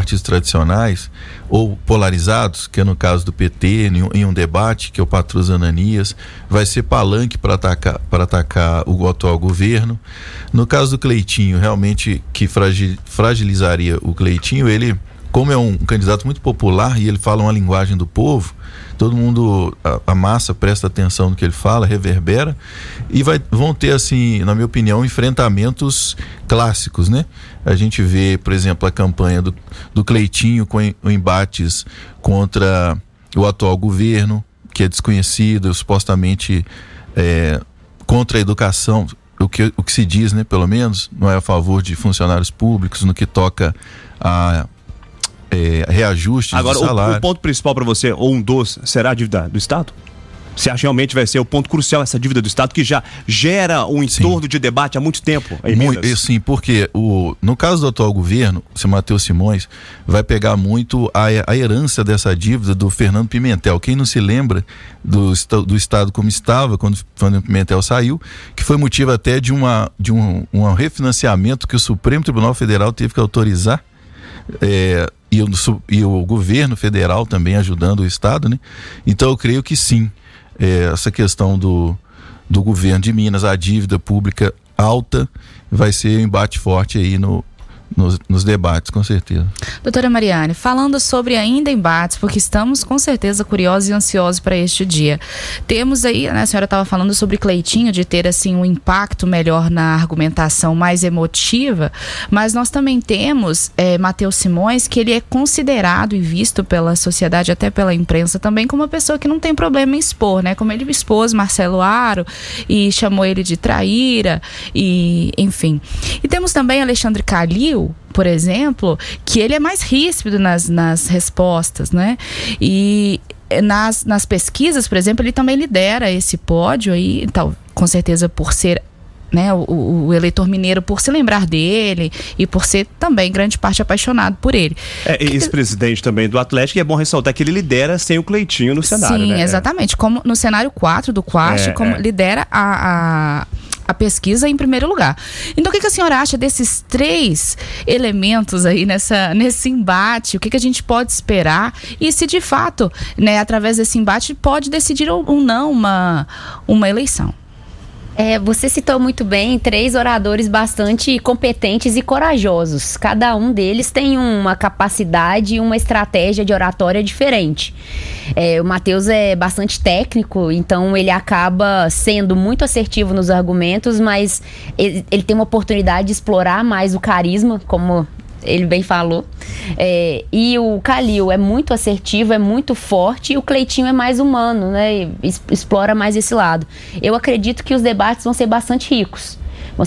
partidos tradicionais ou polarizados, que é no caso do PT, em um debate, que é o Patrus Ananias, vai ser palanque para atacar o atual governo. No caso do Cleitinho, realmente que fragilizaria o Cleitinho, ele, como é um candidato muito popular e ele fala uma linguagem do povo, todo mundo, a massa presta atenção no que ele fala, reverbera, e vão ter, assim, na minha opinião, enfrentamentos clássicos, né? A gente vê, por exemplo, a campanha do Cleitinho com embates contra o atual governo, que é desconhecido, supostamente contra a educação, o que se diz, né, pelo menos, não é a favor de funcionários públicos no que toca a reajustes de salário. Agora, o ponto principal para você, ou um dos, será a dívida do Estado? Você acha que realmente vai ser o ponto crucial essa dívida do Estado, que já gera um entorno de debate há muito tempo em Minas? Sim, porque no caso do atual governo, o senhor Matheus Simões vai pegar muito a herança dessa dívida do Fernando Pimentel. Quem não se lembra do Estado como estava quando o Fernando Pimentel saiu, que foi motivo até de um refinanciamento que o Supremo Tribunal Federal teve que autorizar, e o governo federal também ajudando o Estado, né? Então eu creio que sim, essa questão do governo de Minas, a dívida pública alta, vai ser um embate forte aí nos debates, com certeza. Doutora Mariane, falando sobre ainda embates, porque estamos com certeza curiosos e ansiosos para este dia. Temos aí, né, a senhora estava falando sobre Cleitinho, de ter assim um impacto melhor na argumentação mais emotiva, mas nós também temos Matheus Simões, que ele é considerado e visto pela sociedade, até pela imprensa também, como uma pessoa que não tem problema em expor, né? Como ele expôs Marcelo Aro e chamou ele de traíra, e enfim. E temos também Alexandre Calil, por exemplo, que ele é mais ríspido nas respostas, né? E nas pesquisas, por exemplo, ele também lidera esse pódio aí, então, com certeza por ser, né, o eleitor mineiro, por se lembrar dele e por ser também grande parte apaixonado por ele. Ex-presidente também do Atlético, e é bom ressaltar que ele lidera sem o Cleitinho no cenário, sim, né? Exatamente, como no cenário 4 do Quast, lidera a pesquisa em primeiro lugar. Então, o que a senhora acha desses 3 elementos aí nesse embate? O que a gente pode esperar? E se de fato, né, através desse embate, pode decidir ou não uma eleição? Você citou muito bem 3 oradores bastante competentes e corajosos. Cada um deles tem uma capacidade e uma estratégia de oratória diferente. O Matheus é bastante técnico, então ele acaba sendo muito assertivo nos argumentos, mas ele tem uma oportunidade de explorar mais o carisma, como ele bem falou. E o Calil é muito assertivo, é muito forte, e o Cleitinho é mais humano, né? Explora mais esse lado. Eu acredito que os debates vão ser bastante ricos.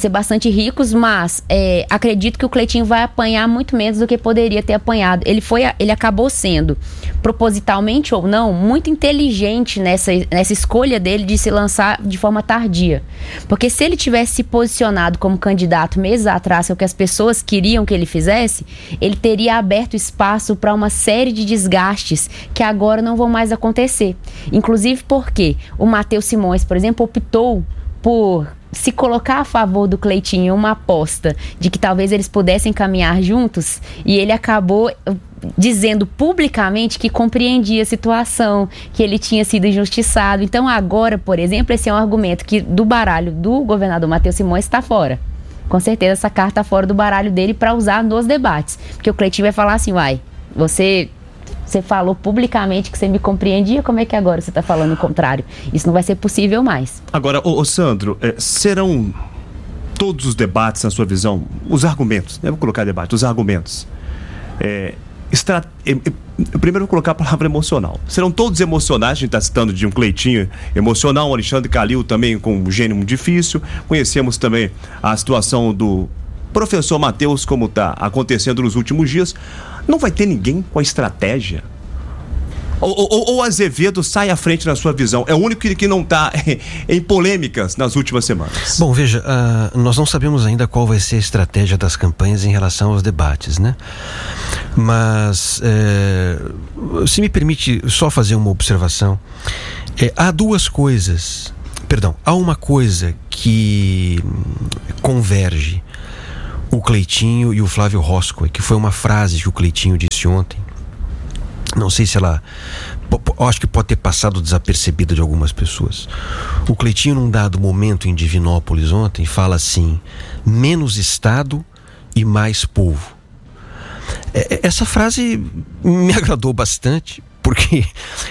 Mas acredito que o Cleitinho vai apanhar muito menos do que poderia ter apanhado. Ele acabou sendo, propositalmente ou não, muito inteligente nessa escolha dele de se lançar de forma tardia. Porque se ele tivesse se posicionado como candidato meses atrás, que é o que as pessoas queriam que ele fizesse, ele teria aberto espaço para uma série de desgastes que agora não vão mais acontecer. Inclusive porque o Matheus Simões, por exemplo, optou por se colocar a favor do Cleitinho, uma aposta de que talvez eles pudessem caminhar juntos, e ele acabou dizendo publicamente que compreendia a situação, que ele tinha sido injustiçado. Então agora, por exemplo, esse é um argumento que do baralho do governador Matheus Simões está fora. Com certeza essa carta está fora do baralho dele para usar nos debates, porque o Cleitinho vai falar assim: você falou publicamente que você me compreendia, como é que agora você está falando o contrário? Isso não vai ser possível mais. Agora, Sandro, serão todos os debates, na sua visão, os argumentos, né? Vou colocar debate, os argumentos. Primeiro vou colocar a palavra emocional. Serão todos emocionais? A gente está citando de um Cleitinho emocional, um Alexandre Calil também com um gênio difícil. Conhecemos também a situação do professor Matheus, como está acontecendo nos últimos dias. Não vai ter ninguém com a estratégia? Ou Azevedo sai à frente na sua visão? É o único que não está em polêmicas nas últimas semanas. Bom, veja, nós não sabemos ainda qual vai ser a estratégia das campanhas em relação aos debates, né? Mas, se me permite só fazer uma observação, há uma coisa que converge. o Cleitinho e o Flávio Roscoe, que foi uma frase que o Cleitinho disse ontem. Não sei se ela... acho que pode ter passado desapercebida de algumas pessoas. O Cleitinho, num dado momento em Divinópolis ontem, fala assim: menos Estado e mais povo. Essa frase me agradou bastante, porque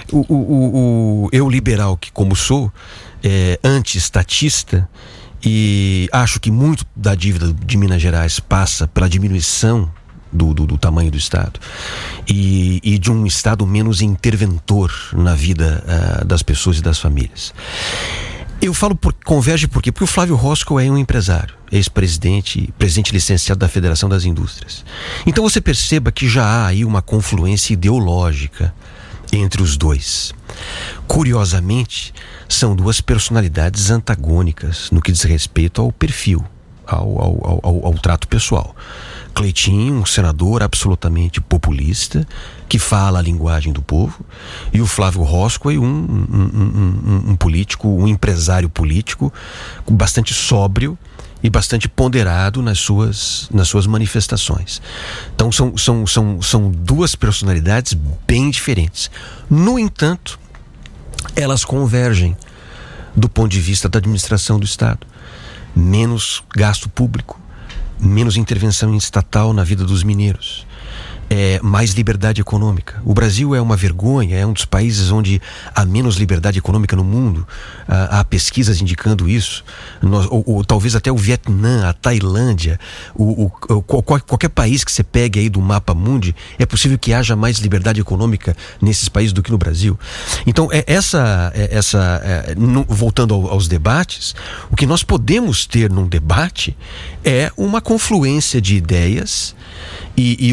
eu liberal, que como sou, anti-estatista, e acho que muito da dívida de Minas Gerais passa pela diminuição do tamanho do Estado e de um Estado menos interventor na vida das pessoas e das famílias. Eu falo converge por quê? Porque o Flávio Roscoe é um empresário, ex-presidente, presidente licenciado da Federação das Indústrias. Então você perceba que já há aí uma confluência ideológica entre os dois. Curiosamente, são duas personalidades antagônicas no que diz respeito ao perfil, ao trato pessoal. Cleitinho, um senador absolutamente populista, que fala a linguagem do povo, e o Flávio Roscoe, um político, um empresário político, bastante sóbrio e bastante ponderado nas suas manifestações. Então são duas personalidades bem diferentes. No entanto, elas convergem do ponto de vista da administração do Estado. Menos gasto público, menos intervenção estatal na vida dos mineiros, mais liberdade econômica. O Brasil é uma vergonha, é um dos países onde há menos liberdade econômica no mundo. Há pesquisas indicando isso. Ou talvez até o Vietnã, a Tailândia, qualquer país que você pegue aí do mapa mundi, é possível que haja mais liberdade econômica nesses países do que no Brasil. Então, voltando aos debates, o que nós podemos ter num debate é uma confluência de ideias e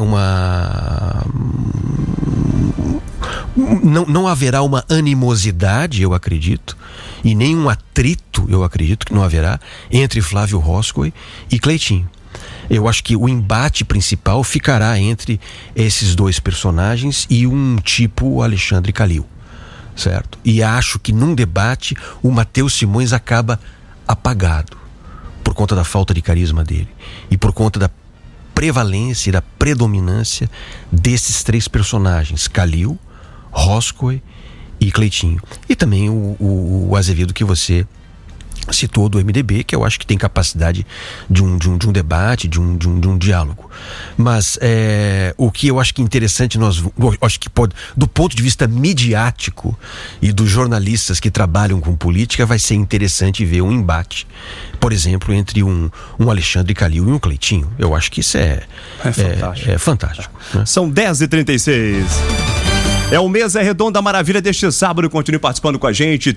não haverá uma animosidade, eu acredito, e nem um atrito, eu acredito que não haverá, entre Flávio Roscoe e Cleitinho. Eu acho que o embate principal ficará entre esses dois personagens e um tipo Alexandre Calil, certo? E acho que num debate o Matheus Simões acaba apagado por conta da falta de carisma dele e por conta da prevalência e da predominância desses três personagens, Calil, Roscoe e Cleitinho. E também o Azevedo, que você citou, do MDB, que eu acho que tem capacidade de um debate, de um diálogo. Mas o que eu acho que é interessante, acho que pode, do ponto de vista midiático e dos jornalistas que trabalham com política, vai ser interessante ver um embate, por exemplo, entre um Alexandre Calil e um Cleitinho. Eu acho que isso é fantástico. Fantástico, né? São 10h36. É o Mesa Redonda Maravilha deste sábado. Continue participando com a gente.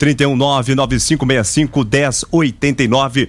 319-9565-1089.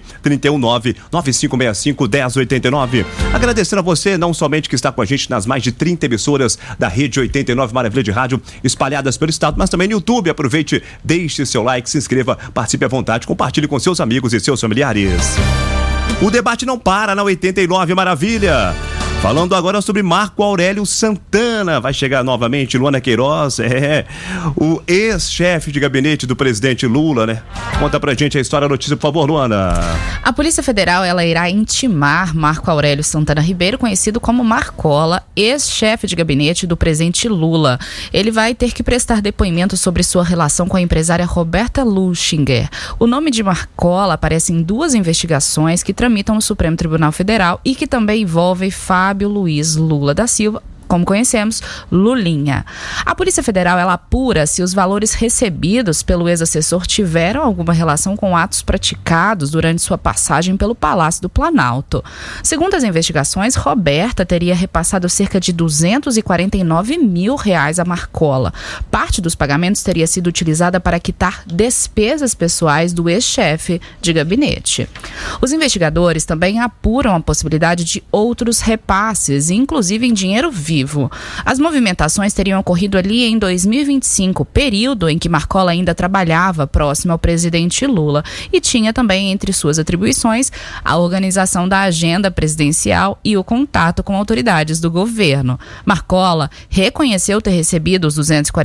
319-9565-1089. Agradecendo a você, não somente que está com a gente nas mais de 30 emissoras da Rede 89 Maravilha de Rádio, espalhadas pelo estado, mas também no YouTube. Aproveite, deixe seu like, se inscreva, participe à vontade, compartilhe com seus amigos e seus familiares. O debate não para na 89 Maravilha. Falando agora sobre Marco Aurélio Santana. Vai chegar novamente Luana Queiroz, o ex-chefe de gabinete do presidente Lula, né? Conta pra gente a história, a notícia, por favor, Luana. A Polícia Federal, ela irá intimar Marco Aurélio Santana Ribeiro, conhecido como Marcola, ex-chefe de gabinete do presidente Lula. Ele vai ter que prestar depoimento sobre sua relação com a empresária Roberta Luchinger. O nome de Marcola aparece em duas investigações que tramitam no Supremo Tribunal Federal e que também envolvem Fábio Luiz Lula da Silva, como conhecemos, Lulinha. A Polícia Federal, ela apura se os valores recebidos pelo ex-assessor tiveram alguma relação com atos praticados durante sua passagem pelo Palácio do Planalto. Segundo as investigações, Roberta teria repassado cerca de R$249 mil a Marcola. Parte dos pagamentos teria sido utilizada para quitar despesas pessoais do ex-chefe de gabinete. Os investigadores também apuram a possibilidade de outros repasses, inclusive em dinheiro vivo. As movimentações teriam ocorrido ali em 2025, período em que Marcola ainda trabalhava próximo ao presidente Lula e tinha também entre suas atribuições a organização da agenda presidencial e o contato com autoridades do governo. Marcola reconheceu ter recebido os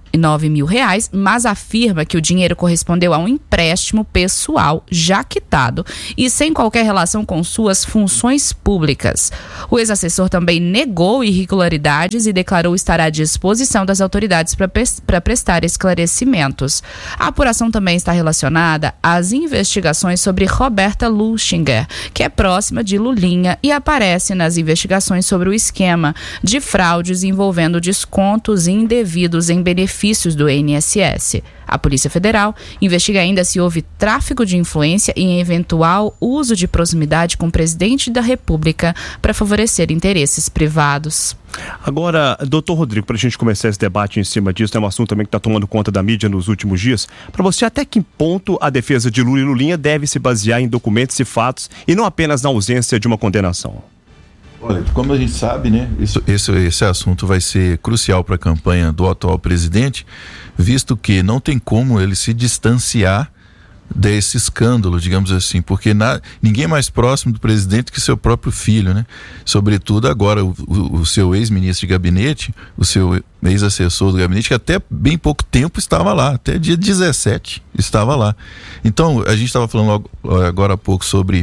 mil reais, mas afirma que o dinheiro correspondeu a um empréstimo pessoal já quitado e sem qualquer relação com suas funções públicas. O ex-assessor também negou irregularidades e declarou estar à disposição das autoridades para prestar esclarecimentos. A apuração também está relacionada às investigações sobre Roberta Luchinger, que é próxima de Lulinha e aparece nas investigações sobre o esquema de fraudes envolvendo descontos indevidos em benefícios do INSS. A Polícia Federal investiga ainda se houve tráfico de influência e eventual uso de proximidade com o presidente da República para favorecer interesses privados. Agora, doutor Rodrigo, para a gente começar esse debate em cima disso, é um assunto também que está tomando conta da mídia nos últimos dias. Para você, até que ponto a defesa de Lula e Lulinha deve se basear em documentos e fatos e não apenas na ausência de uma condenação? Olha, como a gente sabe, né, esse assunto vai ser crucial para a campanha do atual presidente, visto que não tem como ele se distanciar desse escândalo, digamos assim, porque ninguém mais próximo do presidente que seu próprio filho, né? Sobretudo agora o seu ex-ministro de gabinete, o seu ex-assessor do gabinete, que até bem pouco tempo estava lá, até dia 17 estava lá. Então, a gente estava falando agora há pouco sobre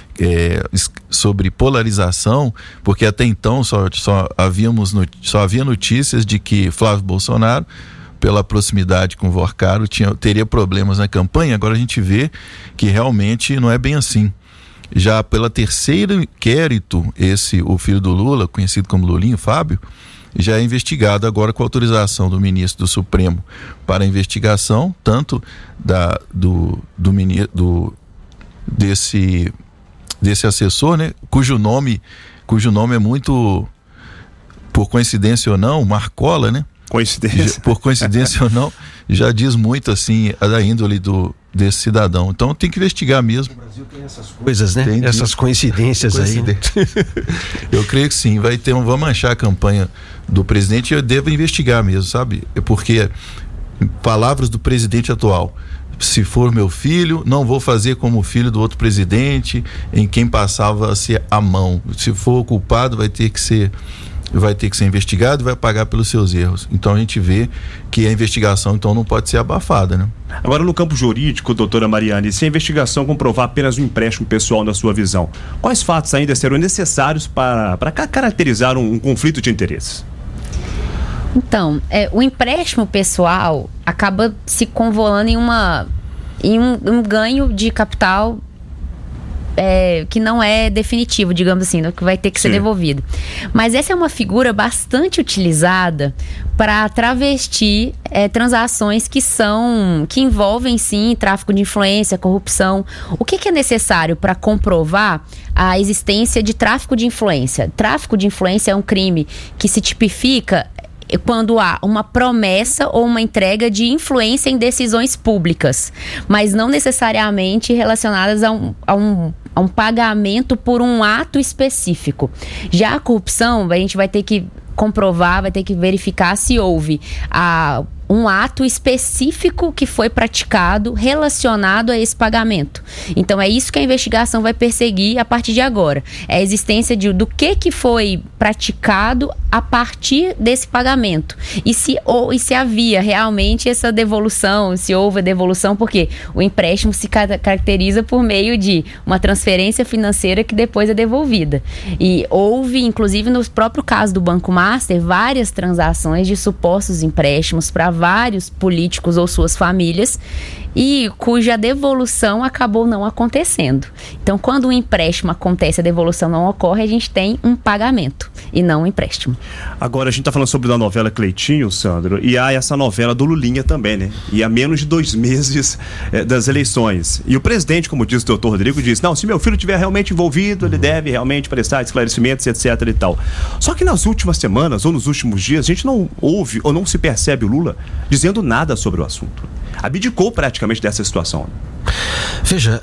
polarização, porque até então só havia notícias de que Flávio Bolsonaro, pela proximidade com o Vorcaro, teria problemas na campanha. Agora a gente vê que realmente não é bem assim. Já pela terceira inquérito, o filho do Lula, conhecido como Lulinho, Fábio, já é investigado agora com autorização do ministro do Supremo para a investigação, tanto desse assessor, né, cujo nome é muito, por coincidência ou não, Marcola, né? Coincidência. Por coincidência ou não, já diz muito assim da índole desse cidadão. Então tem que investigar mesmo. O Brasil tem essas coisas, né? Essas coincidências aí. Né? Eu creio que sim, vai manchar a campanha do presidente e eu devo investigar mesmo, sabe? Porque palavras do presidente atual: se for meu filho, não vou fazer como o filho do outro presidente em quem passava-se a mão. Se for culpado, vai ter que ser investigado e vai pagar pelos seus erros. Então a gente vê que a investigação então não pode ser abafada, né? Agora, no campo jurídico, doutora Mariane, se a investigação comprovar apenas um empréstimo pessoal na sua visão, quais fatos ainda serão necessários para caracterizar um conflito de interesses? Então, o empréstimo pessoal acaba se convolando em um ganho de capital que não é definitivo, digamos assim, que vai ter que ser devolvido. Mas essa é uma figura bastante utilizada para travestir transações que envolvem, sim, tráfico de influência, corrupção. O que é necessário para comprovar a existência de tráfico de influência? Tráfico de influência é um crime que se tipifica quando há uma promessa ou uma entrega de influência em decisões públicas, mas não necessariamente relacionadas a um pagamento por um ato específico. Já a corrupção, a gente vai ter que comprovar, vai ter que verificar se houve um ato específico que foi praticado relacionado a esse pagamento. Então é isso que a investigação vai perseguir a partir de agora. É a existência do que foi praticado a partir desse pagamento. E se havia realmente essa devolução, se houve a devolução, porque o empréstimo se caracteriza por meio de uma transferência financeira que depois é devolvida. E houve, inclusive no próprio caso do Banco Master, várias transações de supostos empréstimos para vários políticos ou suas famílias e cuja devolução acabou não acontecendo. Então, quando um empréstimo acontece, a devolução não ocorre, a gente tem um pagamento e não um empréstimo. Agora, a gente está falando sobre a novela Cleitinho, Sandro, e há essa novela do Lulinha também, né? E há menos de 2 meses das eleições. E o presidente, como disse o doutor Rodrigo, disse: não, se meu filho estiver realmente envolvido, ele deve realmente prestar esclarecimentos, etc e tal. Só que nas últimas semanas ou nos últimos dias, a gente não ouve ou não se percebe o Lula dizendo nada sobre o assunto. Abdicou praticamente dessa situação. Veja,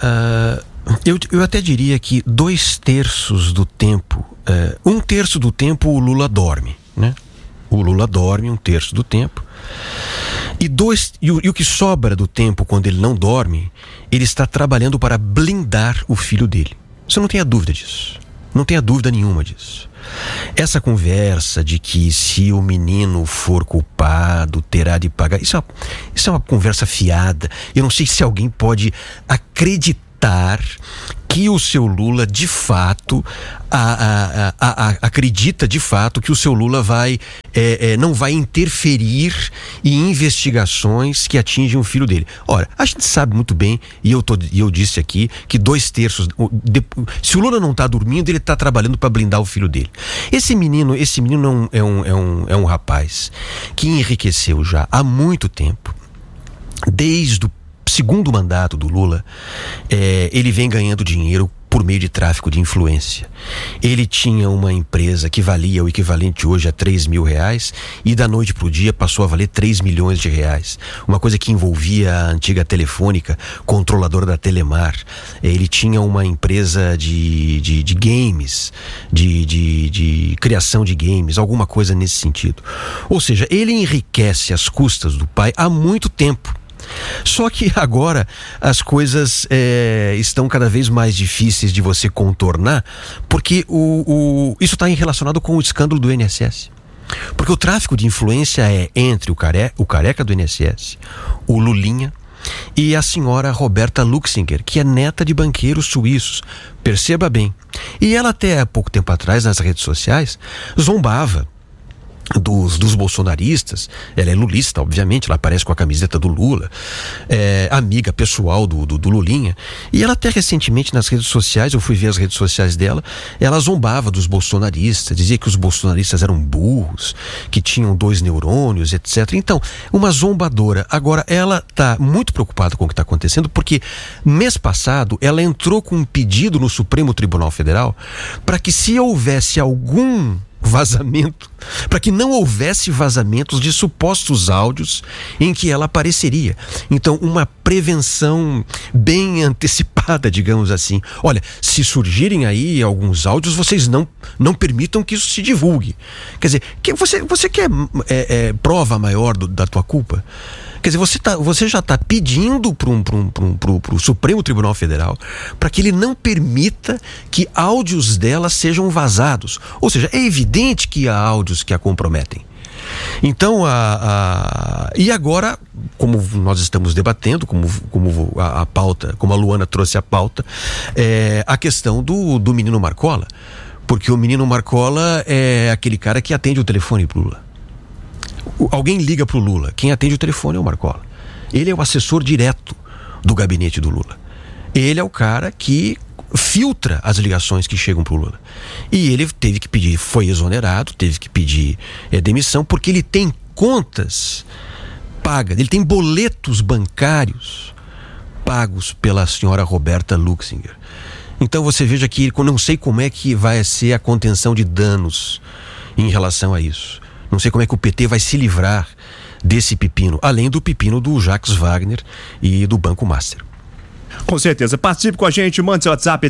eu até diria que 2/3 do tempo, 1/3 do tempo o Lula dorme, né? O Lula dorme 1/3 do tempo. E o que sobra do tempo quando ele não dorme, ele está trabalhando para blindar o filho dele. Você não tenha dúvida disso. Não tenha dúvida nenhuma disso. Essa conversa de que se o menino for culpado, terá de pagar, isso é uma conversa fiada. Eu não sei se alguém pode acreditar que o seu Lula de fato acredita de fato que o seu Lula não vai interferir em investigações que atingem o filho dele. Ora, a gente sabe muito bem, e eu disse aqui, que 2/3, se o Lula não está dormindo, ele está trabalhando para blindar o filho dele. Esse menino é um rapaz que enriqueceu já há muito tempo, desde o segundo mandato do Lula. Ele vem ganhando dinheiro por meio de tráfico de influência. Ele tinha uma empresa que valia o equivalente hoje a R$3.000 e da noite para o dia passou a valer R$3 milhões. Uma coisa que envolvia a antiga Telefônica, controladora da Telemar. Ele tinha uma empresa de games, de criação de games, alguma coisa nesse sentido. Ou seja, ele enriquece às custas do pai há muito tempo. Só que agora as coisas estão cada vez mais difíceis de você contornar, porque isso está relacionado com o escândalo do INSS. Porque o tráfico de influência é entre o careca do INSS, o Lulinha e a senhora Roberta Luxinger, que é neta de banqueiros suíços. Perceba bem. E ela até há pouco tempo atrás, nas redes sociais, zombava dos bolsonaristas. Ela é lulista, obviamente, ela aparece com a camiseta do Lula, amiga pessoal do Lulinha, e ela até recentemente nas redes sociais, eu fui ver as redes sociais dela, ela zombava dos bolsonaristas, dizia que os bolsonaristas eram burros, que tinham 2 neurônios, etc. Então, uma zombadora. Agora, ela está muito preocupada com o que está acontecendo, porque mês passado ela entrou com um pedido no Supremo Tribunal Federal para que, se houvesse algum vazamento, para que não houvesse vazamentos de supostos áudios em que ela apareceria. Então, uma prevenção bem antecipada, digamos assim. Olha, se surgirem aí alguns áudios, vocês não permitam que isso se divulgue. Quer dizer, você quer prova maior da tua culpa? Quer dizer, você já está pedindo para o Supremo Tribunal Federal para que ele não permita que áudios dela sejam vazados. Ou seja, é evidente que há áudios que a comprometem. Então, e agora, como nós estamos debatendo, como a pauta, como a Luana trouxe a pauta, a questão do menino Marcola. Porque o menino Marcola é aquele cara que atende o telefone pro Lula. Alguém liga pro Lula, quem atende o telefone é o Marcola. Ele é o assessor direto do gabinete do Lula. Ele é o cara que filtra as ligações que chegam pro Lula. E ele teve que pedir, foi exonerado, teve que pedir demissão, porque ele tem contas pagas, ele tem boletos bancários pagos pela senhora Roberta Luxinger. Então você veja que eu não sei como é que vai ser a contenção de danos em relação a isso. Não sei como é que o PT vai se livrar desse pepino, além do pepino do Jacques Wagner e do Banco Master. Com certeza. Participe com a gente, mande seu WhatsApp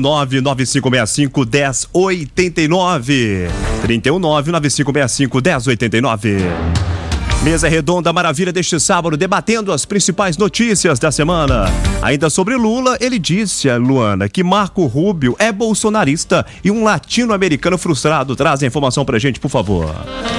319-9565-1089. 319-9565-1089. Mesa redonda maravilha deste sábado, debatendo as principais notícias da semana. Ainda sobre Lula, ele disse a Luana que Marco Rubio é bolsonarista e um latino-americano frustrado. Traz a informação pra gente, por favor.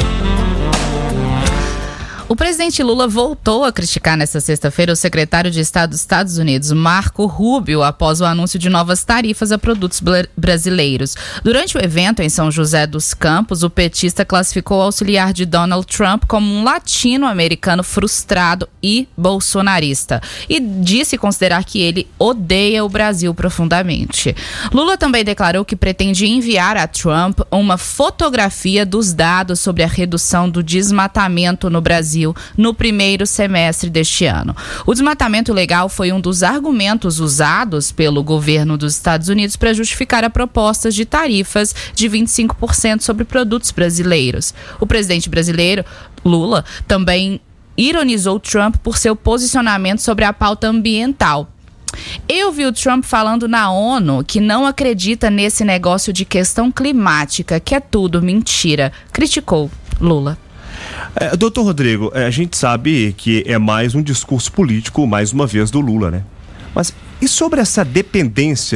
O presidente Lula voltou a criticar nesta sexta-feira o secretário de Estado dos Estados Unidos, Marco Rubio, após o anúncio de novas tarifas a produtos brasileiros. Durante o evento em São José dos Campos, o petista classificou o auxiliar de Donald Trump como um latino-americano frustrado e bolsonarista e disse considerar que ele odeia o Brasil profundamente. Lula também declarou que pretende enviar a Trump uma fotografia dos dados sobre a redução do desmatamento no Brasil no primeiro semestre deste ano. O desmatamento ilegal foi um dos argumentos usados pelo governo dos Estados Unidos para justificar a proposta de tarifas de 25% sobre produtos brasileiros. O presidente brasileiro, Lula, também ironizou Trump por seu posicionamento sobre a pauta ambiental. Eu vi o Trump falando na ONU que não acredita nesse negócio de questão climática, que é tudo mentira, criticou Lula. Doutor Rodrigo, a gente sabe que é mais um discurso político, mais uma vez, do Lula, né? Mas e sobre essa dependência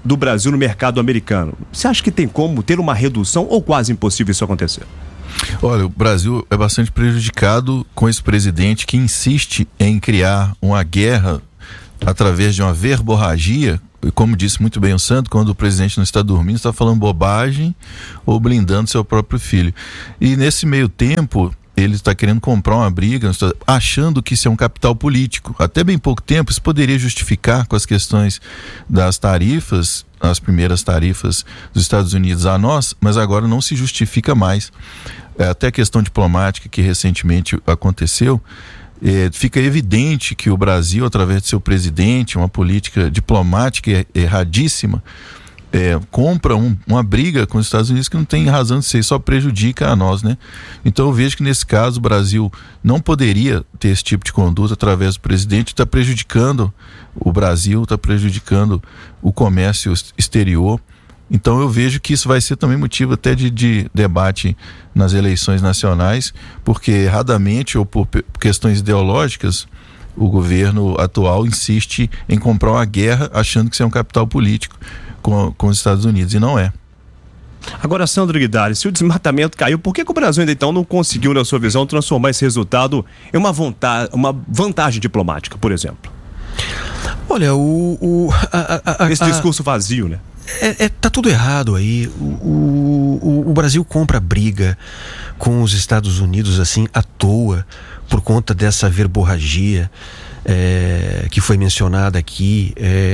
do Brasil no mercado americano. Você acha que tem como ter uma redução ou quase impossível isso acontecer? Olha, o Brasil é bastante prejudicado com esse presidente que insiste em criar uma guerra através de uma verborragia. Como disse muito bem o Santo, quando o presidente não está dormindo, está falando bobagem ou blindando seu próprio filho. E nesse meio tempo, ele está querendo comprar uma briga, achando que isso é um capital político. Até bem pouco tempo, isso poderia justificar com as questões das tarifas, as primeiras tarifas dos Estados Unidos a nós, mas agora não se justifica mais. Até a questão diplomática que recentemente aconteceu, fica evidente que o Brasil, através de seu presidente, uma política diplomática erradíssima, compra uma briga com os Estados Unidos que não tem razão de ser, só prejudica a nós, né? Então eu vejo que nesse caso o Brasil não poderia ter esse tipo de conduta através do presidente, está prejudicando o Brasil, está prejudicando o comércio exterior. Então eu vejo que isso vai ser também motivo até de debate nas eleições nacionais, porque erradamente ou por questões ideológicas o governo atual insiste em comprar uma guerra achando que isso é um capital político com os Estados Unidos, e não é. Agora, Sandro Guidari, se o desmatamento caiu, por que o Brasil ainda então não conseguiu, na sua visão, transformar esse resultado em uma vantagem diplomática, por exemplo? Olha, esse discurso vazio, né? Tá tudo errado aí. O Brasil compra briga com os Estados Unidos assim à toa por conta dessa verborragia que foi mencionada aqui,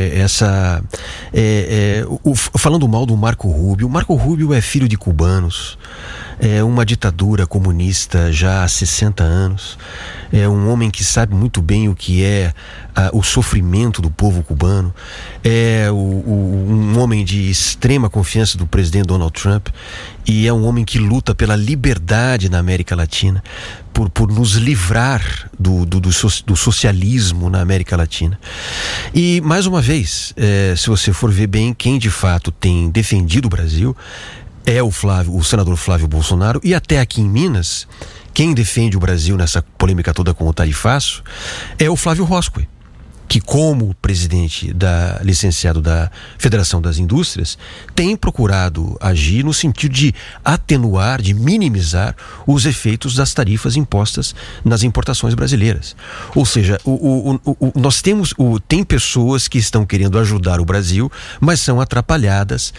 falando mal do Marco Rubio. O Marco Rubio é filho de cubanos, é uma ditadura comunista já há 60 anos, é um homem que sabe muito bem o que é o sofrimento do povo cubano, é um homem de extrema confiança do presidente Donald Trump, e é um homem que luta pela liberdade na América Latina, por nos livrar do socialismo na América Latina. E, mais uma vez, se você for ver bem, quem de fato tem defendido o Brasil é o senador Flávio Bolsonaro, e até aqui em Minas, quem defende o Brasil nessa polêmica toda com o tarifaço é o Flávio Roscoe, que, como presidente licenciado da Federação das Indústrias, tem procurado agir no sentido de atenuar, de minimizar os efeitos das tarifas impostas nas importações brasileiras. Ou seja, tem pessoas que estão querendo ajudar o Brasil, mas são atrapalhadas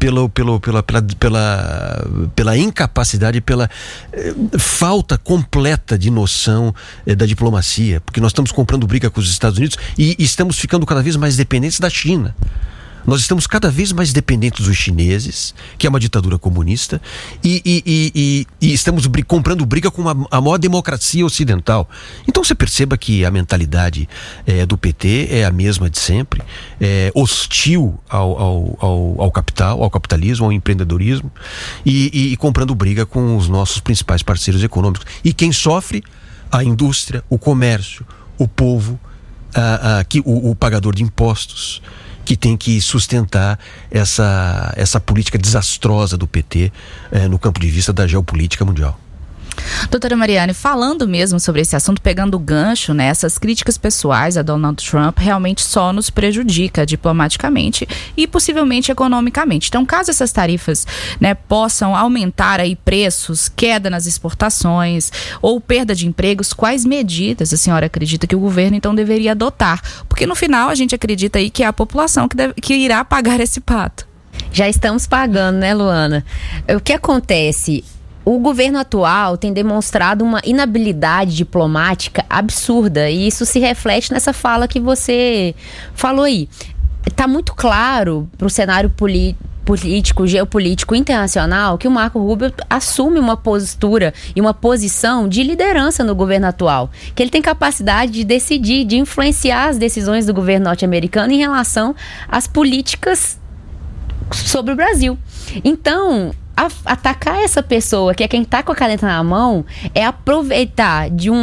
pela incapacidade, pela falta completa de noção da diplomacia, porque nós estamos comprando briga com os Estados Unidos e estamos ficando cada vez mais dependentes da China. Nós estamos cada vez mais dependentes dos chineses, que é uma ditadura comunista, e estamos comprando briga com a maior democracia ocidental. Então você perceba que a mentalidade do PT é a mesma de sempre, hostil ao capital, ao capitalismo, ao empreendedorismo, e comprando briga com os nossos principais parceiros econômicos. E quem sofre? A indústria, o comércio, o povo, o pagador de impostos, que tem que sustentar essa política desastrosa do PT no campo de vista da geopolítica mundial. Doutora Mariane, falando mesmo sobre esse assunto, pegando o gancho, né, essas críticas pessoais a Donald Trump realmente só nos prejudica diplomaticamente e possivelmente economicamente. Então, caso essas tarifas, né, possam aumentar aí preços, queda nas exportações ou perda de empregos, quais medidas a senhora acredita que o governo então deveria adotar? Porque no final a gente acredita aí que é a população que irá pagar esse pato. Já estamos pagando, né, Luana? O que acontece? O governo atual tem demonstrado uma inabilidade diplomática absurda, e isso se reflete nessa fala que você falou aí. Está muito claro para o cenário político, geopolítico internacional que o Marco Rubio assume uma postura e uma posição de liderança no governo atual, que ele tem capacidade de decidir, de influenciar as decisões do governo norte-americano em relação às políticas sobre o Brasil. Então, atacar essa pessoa, que é quem está com a caneta na mão, é aproveitar de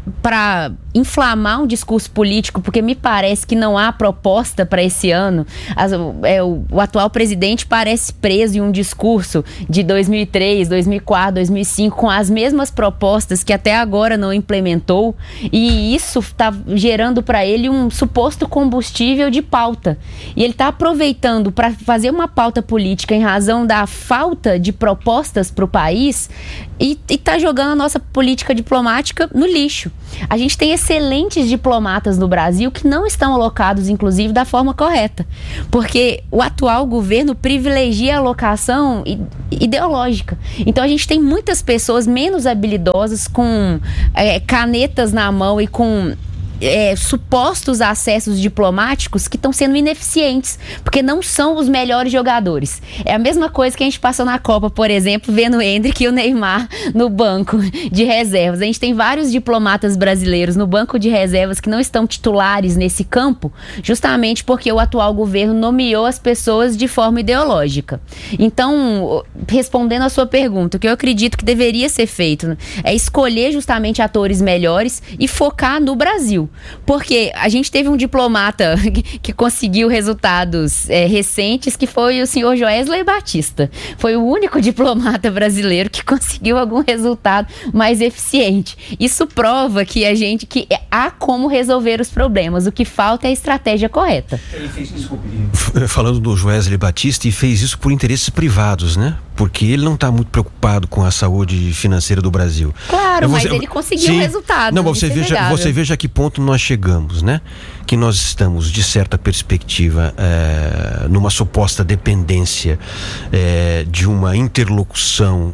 para inflamar um discurso político, porque me parece que não há proposta para esse ano. O atual presidente parece preso em um discurso de 2003, 2004, 2005, com as mesmas propostas que até agora não implementou, e isso está gerando para ele um suposto combustível de pauta. E ele está aproveitando para fazer uma pauta política em razão da falta de propostas para o país e está jogando a nossa política diplomática no lixo. A gente tem excelentes diplomatas no Brasil que não estão alocados, inclusive, da forma correta. Porque o atual governo privilegia a alocação ideológica. Então, a gente tem muitas pessoas menos habilidosas, com canetas na mão e com supostos acessos diplomáticos que estão sendo ineficientes, porque não são os melhores jogadores. É a mesma coisa que a gente passou na Copa, por exemplo, vendo o Endrick e o Neymar no banco de reservas. A gente tem vários diplomatas brasileiros no banco de reservas que não estão titulares nesse campo, justamente porque o atual governo nomeou as pessoas de forma ideológica. Então, respondendo a sua pergunta, o que eu acredito que deveria ser feito é escolher justamente atores melhores e focar no Brasil. Porque a gente teve um diplomata que conseguiu resultados recentes, que foi o senhor Joesley Batista. Foi o único diplomata brasileiro que conseguiu algum resultado mais eficiente. Isso prova que há como resolver os problemas. O que falta é a estratégia correta. Falando do Joesley Batista, e fez isso por interesses privados, né? Porque ele não está muito preocupado com a saúde financeira do Brasil. Claro, mas ele conseguiu resultado. Não, você veja a que ponto nós chegamos, né? Que nós estamos, de certa perspectiva, numa suposta dependência de uma interlocução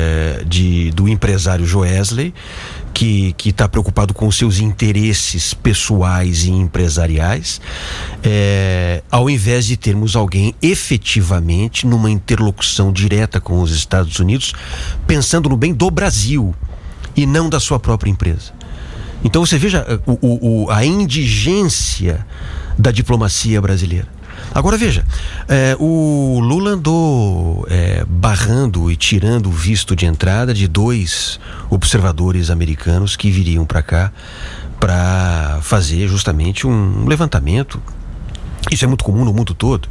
do empresário Joesley, que está preocupado com seus interesses pessoais e empresariais, ao invés de termos alguém efetivamente numa interlocução direta com os Estados Unidos, pensando no bem do Brasil e não da sua própria empresa. Então você veja a indigência da diplomacia brasileira. Agora veja, o Lula andou barrando e tirando o visto de entrada de 2 observadores americanos que viriam para cá para fazer justamente um levantamento. Isso é muito comum no mundo todo.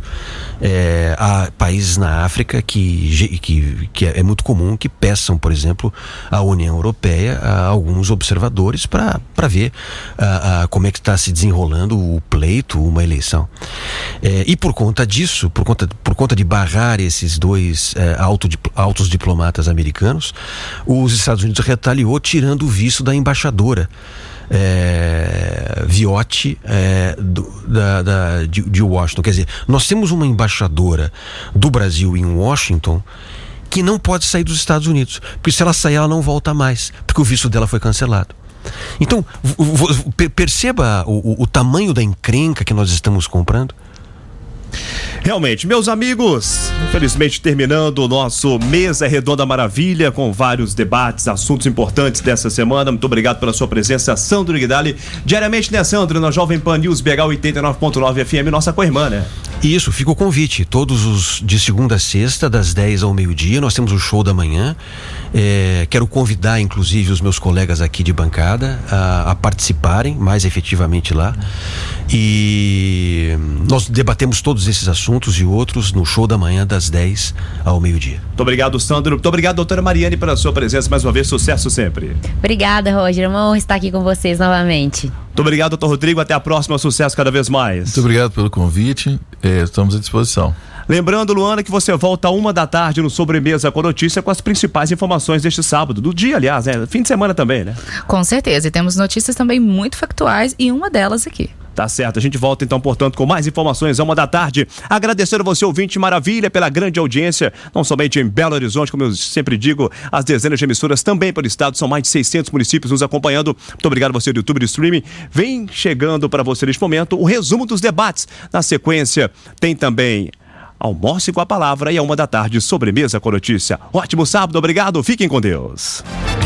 Há países na África que é muito comum que peçam, por exemplo, à União Europeia alguns observadores para ver como é que está se desenrolando o pleito, uma eleição. E por conta disso, por conta de barrar esses 2 altos diplomatas americanos, os Estados Unidos retaliou tirando o visto da embaixadora Viotti de Washington. Quer dizer, nós temos uma embaixadora do Brasil em Washington que não pode sair dos Estados Unidos, porque se ela sair ela não volta mais, porque o visto dela foi cancelado. Então, perceba o tamanho da encrenca que nós estamos comprando. Realmente, meus amigos, infelizmente terminando o nosso Mesa Redonda Maravilha, com vários debates, assuntos importantes dessa semana. Muito obrigado pela sua presença, Sandro Guidali. Diariamente, né, Sandro, na Jovem Pan News BH 89.9 FM, nossa co-irmã, né? Isso, fica o convite. Todos os de segunda a sexta, das 10 ao meio-dia, nós temos o show da manhã. Quero convidar, inclusive, os meus colegas aqui de bancada a participarem mais efetivamente lá. E nós debatemos todos esses assuntos e outros no show da manhã, das 10 ao meio-dia. Muito obrigado, Sandro. Muito obrigado, doutora Mariane, pela sua presença mais uma vez. Sucesso sempre. Obrigada, Roger. É uma honra estar aqui com vocês novamente. Muito obrigado, doutor Rodrigo. Até a próxima. Sucesso cada vez mais. Muito obrigado pelo convite. Estamos à disposição. Lembrando, Luana, que você volta 13h no Sobremesa com Notícia, com as principais informações deste sábado, do dia, aliás, né? Fim de semana também, né? Com certeza, e temos notícias também muito factuais e uma delas aqui. Tá certo, a gente volta então, portanto, com mais informações à 13h. Agradecendo você, ouvinte maravilha, pela grande audiência, não somente em Belo Horizonte, como eu sempre digo, as dezenas de emissoras também pelo estado, são mais de 600 municípios nos acompanhando. Muito obrigado a você do YouTube, do streaming. Vem chegando para você neste momento o resumo dos debates. Na sequência, tem também Almoce com a Palavra e à 13h, Sobremesa com Notícia. Ótimo sábado, obrigado, fiquem com Deus.